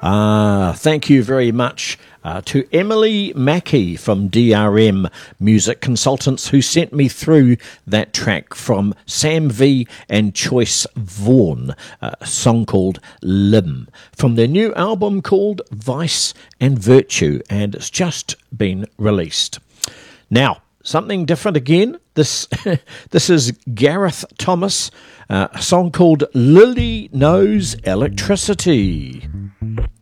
Thank you very much to Emily Mackey from DRM Music Consultants, who sent me through that track from Sam V and Choice Vaughan, a song called Limb, from their new album called Vice and Virtue, and it's just been released. Now, something different again. This is Gareth Thomas, a song called Lily Knows Electricity.